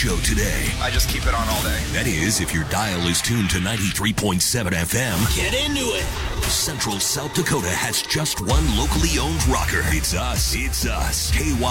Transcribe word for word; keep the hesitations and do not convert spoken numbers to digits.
show today. I just keep it on all day. That is, if your dial is tuned to ninety-three point seven F M. Get into it. Central South Dakota has just one locally owned rocker. It's us. It's us. K Y